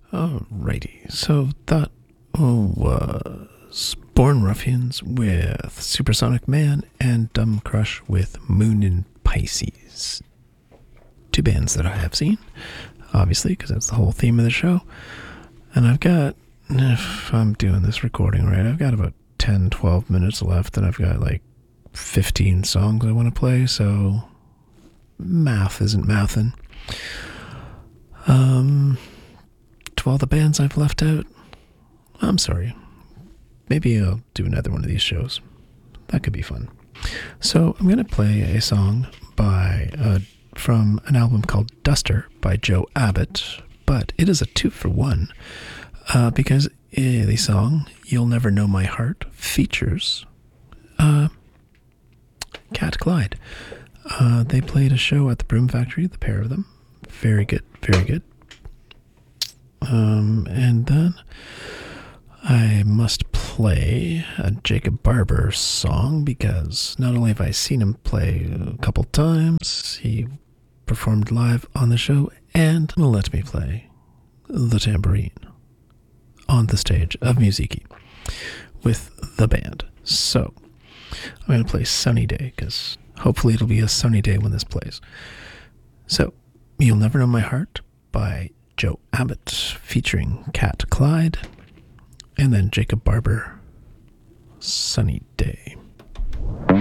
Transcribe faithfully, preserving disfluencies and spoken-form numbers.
Alrighty, so that was Born Ruffians with Supersonic Man and Dumb Crush with Moon in Pisces. Two bands that I have seen, obviously, because that's the whole theme of the show. And I've got, if I'm doing this recording right, I've got about ten, twelve minutes left, and I've got like fifteen songs I want to play, so math isn't mathin'. Um... To all the bands I've left out, I'm sorry. Maybe I'll do another one of these shows. That could be fun. So I'm going to play a song by uh, from an album called Duster by Joe Abbott, but it is a two for one uh, because uh, the song You'll Never Know My Heart features uh, Cat Clyde. Uh, they played a show at the Broom Factory, the pair of them. Very good, very good. Um, and then I must play a Jacob Barber song because not only have I seen him play a couple times, he performed live on the show and will let me play the tambourine on the stage of Musiki with the band. So I'm going to play Sunny Day because hopefully it'll be a sunny day when this plays. So You'll Never Know My Heart by Joe Abbott featuring Cat Clyde, and then Jacob Barber, Sunny Day.